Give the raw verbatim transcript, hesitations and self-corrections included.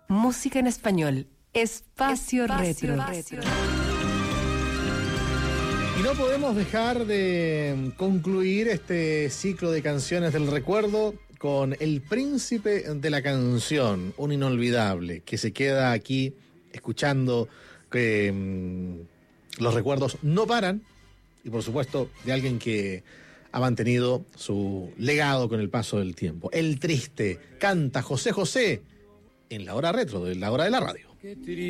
Música en español. Espacio, Espacio Retro. Retro. Y no podemos dejar de concluir este ciclo de canciones del recuerdo con El Príncipe de la Canción, un inolvidable que se queda aquí escuchando que mmm, los recuerdos no paran, y por supuesto de alguien que ha mantenido su legado con el paso del tiempo. El Triste, canta José José en la hora retro, de la hora de la radio.